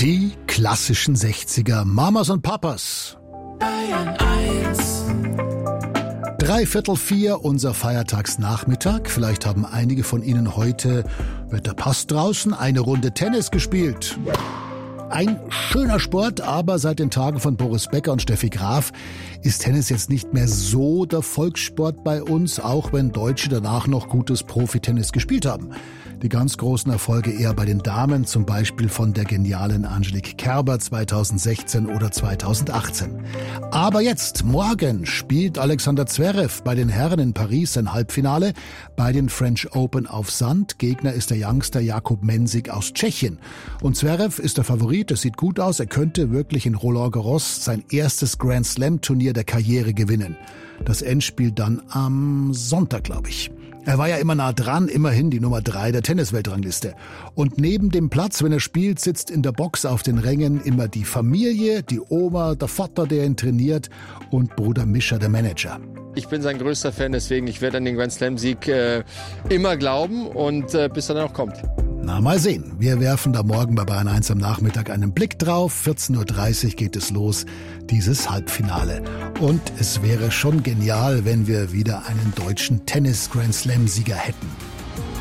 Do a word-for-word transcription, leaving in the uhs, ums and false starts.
Die klassischen sechziger Mamas und Papas. Bayern eins. Dreiviertel vier, unser Feiertagsnachmittag. Vielleicht haben einige von Ihnen heute, Wetter passt draußen, eine Runde Tennis gespielt. Ein schöner Sport, aber seit den Tagen von Boris Becker und Steffi Graf ist Tennis jetzt nicht mehr so der Volkssport bei uns, auch wenn Deutsche danach noch gutes Profitennis gespielt haben. Die ganz großen Erfolge eher bei den Damen, zum Beispiel von der genialen Angelique Kerber zweitausendsechzehn oder zweitausendachtzehn. Aber jetzt, morgen, spielt Alexander Zverev bei den Herren in Paris sein Halbfinale bei den French Open auf Sand. Gegner ist der Youngster Jakub Mensik aus Tschechien. Und Zverev ist der Favorit, es sieht gut aus, er könnte wirklich in Roland Garros sein erstes Grand Slam Turnier der Karriere gewinnen. Das Endspiel dann am Sonntag, glaube ich. Er war ja immer nah dran, immerhin die Nummer drei der Tennisweltrangliste. Und neben dem Platz, wenn er spielt, sitzt in der Box auf den Rängen immer die Familie, die Oma, der Vater, der ihn trainiert und Bruder Mischa, der Manager. Ich bin sein größter Fan, deswegen ich werde an den Grand Slam Sieg äh, immer glauben und äh, bis er dann auch kommt. Na, mal sehen. Wir werfen da morgen bei Bayern eins am Nachmittag einen Blick drauf. vierzehn Uhr dreißig geht es los, dieses Halbfinale. Und es wäre schon genial, wenn wir wieder einen deutschen Tennis-Grand Slam-Sieger hätten.